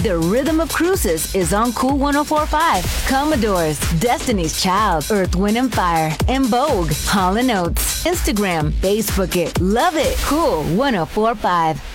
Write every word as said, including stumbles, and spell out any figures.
The Rhythm of Cruises is on Cool one oh four point five. Commodores, Destiny's Child, Earth, Wind and Fire, and Vogue, Hall and Oates. Instagram, Facebook it, love it. Cool one oh four point five.